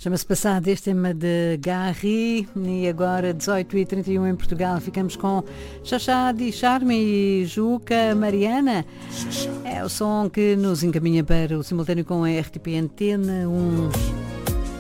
Chama-se Passado, este tema de Garry. E agora 18h31 em Portugal. Ficamos com Xaxá Di Charme e Juca Mariana. É o som que nos encaminha para o simultâneo com a RTP Antena 1.